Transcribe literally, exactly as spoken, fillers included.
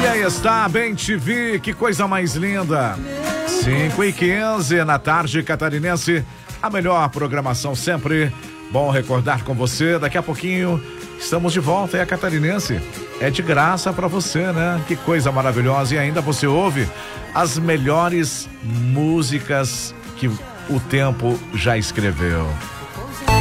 E aí está, Bem T V, que coisa mais linda. cinco e quinze na tarde catarinense, a melhor programação sempre. Bom recordar com você, daqui a pouquinho estamos de volta, é a Catarinense. É de graça para você, né? Que coisa maravilhosa. E ainda você ouve as melhores músicas que o tempo já escreveu.